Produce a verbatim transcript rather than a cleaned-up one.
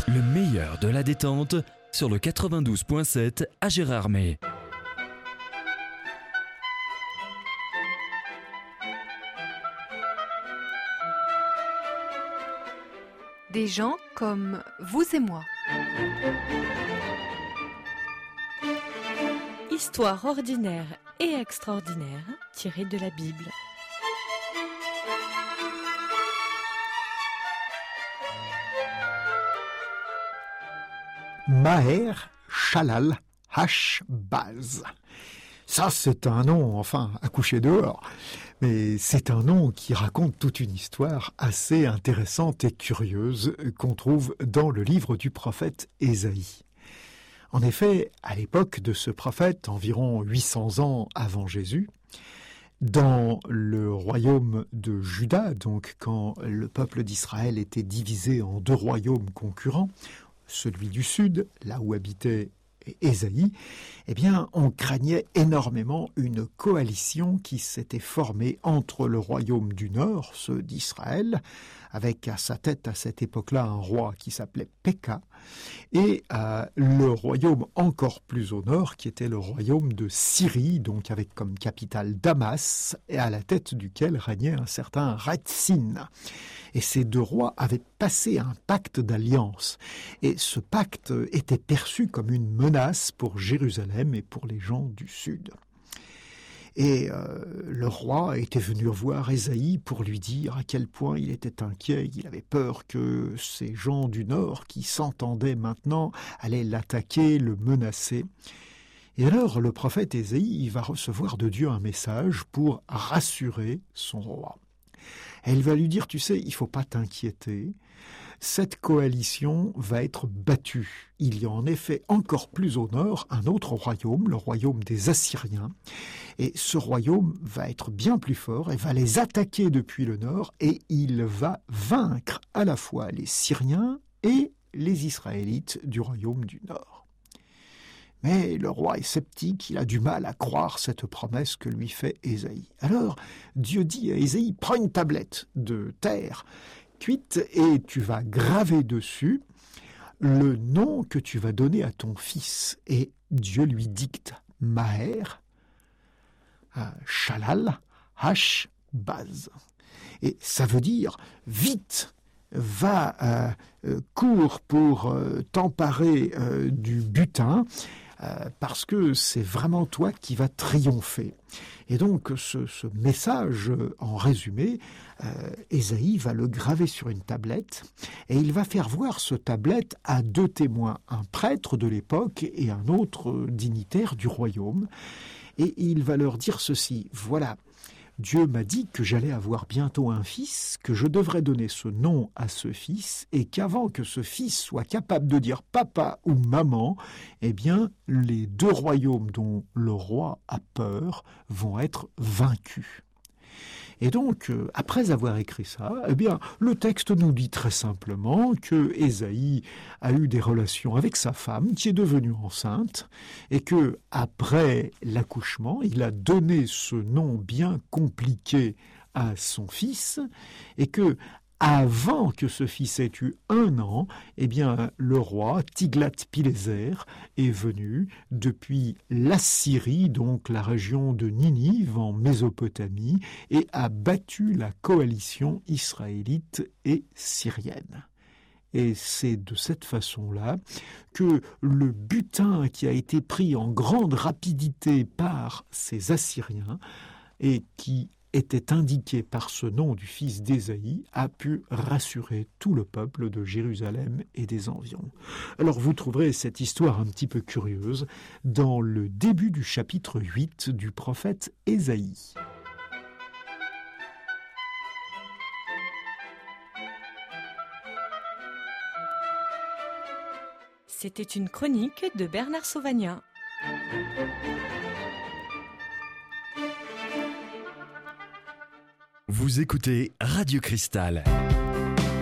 Le meilleur de la détente sur le quatre-vingt-douze virgule sept à Gérardmer. Des gens comme vous et moi. Histoire ordinaire et extraordinaire tirée de la Bible. Maher Shalal Hash-Baz. Ça, c'est un nom, enfin, à coucher dehors. Mais c'est un nom qui raconte toute une histoire assez intéressante et curieuse qu'on trouve dans le livre du prophète Ésaïe. En effet, à l'époque de ce prophète, environ huit cents ans avant Jésus, dans le royaume de Juda, donc quand le peuple d'Israël était divisé en deux royaumes concurrents, celui du sud, là où habitait Ésaïe, eh bien, on craignait énormément une coalition qui s'était formée entre le royaume du nord, ceux d'Israël, avec à sa tête à cette époque-là un roi qui s'appelait Péka, et euh, le royaume encore plus au nord, qui était le royaume de Syrie, donc avec comme capitale Damas, et à la tête duquel régnait un certain Rétzin. Et ces deux rois avaient passé un pacte d'alliance. Et ce pacte était perçu comme une menace pour Jérusalem et pour les gens du sud. Et euh, le roi était venu voir Ésaïe pour lui dire à quel point il était inquiet, il avait peur que ces gens du nord qui s'entendaient maintenant allaient l'attaquer, le menacer. Et alors le prophète Ésaïe va recevoir de Dieu un message pour rassurer son roi. Elle va lui dire, tu sais, il ne faut pas t'inquiéter, cette coalition va être battue. Il y a en effet encore plus au nord un autre royaume, le royaume des Assyriens, et ce royaume va être bien plus fort et va les attaquer depuis le nord, et il va vaincre à la fois les Syriens et les Israélites du royaume du nord. Mais le roi est sceptique, il a du mal à croire cette promesse que lui fait Ésaïe. Alors, Dieu dit à Ésaïe, prends une tablette de terre cuite et tu vas graver dessus le nom que tu vas donner à ton fils. Et Dieu lui dicte Maher, Shalal, Hash-Baz. Et ça veut dire vite. Va, euh, euh, cours pour euh, t'emparer euh, du butin, euh, parce que c'est vraiment toi qui vas triompher. Et donc ce, ce message, en résumé, euh, Ésaïe va le graver sur une tablette, et il va faire voir ce tablette à deux témoins, un prêtre de l'époque et un autre dignitaire du royaume, et il va leur dire ceci, voilà, Dieu m'a dit que j'allais avoir bientôt un fils, que je devrais donner ce nom à ce fils, et qu'avant que ce fils soit capable de dire papa ou maman, eh bien, les deux royaumes dont le roi a peur vont être vaincus. Et donc, euh, après avoir écrit ça, eh bien, le texte nous dit très simplement que Ésaïe a eu des relations avec sa femme, qui est devenue enceinte, et que après l'accouchement, il a donné ce nom bien compliqué à son fils, et que avant que ce fils ait eu un an, eh bien, le roi Tiglath-Pileser est venu depuis l'Assyrie, donc la région de Ninive en Mésopotamie, et a battu la coalition israélite et syrienne. Et c'est de cette façon-là que le butin qui a été pris en grande rapidité par ces Assyriens et qui était indiqué par ce nom du fils d'Ésaïe, a pu rassurer tout le peuple de Jérusalem et des environs. Alors vous trouverez cette histoire un petit peu curieuse dans le début du chapitre huit du prophète Ésaïe. C'était une chronique de Bernard Sauvagnat. Vous écoutez Radio Cristal.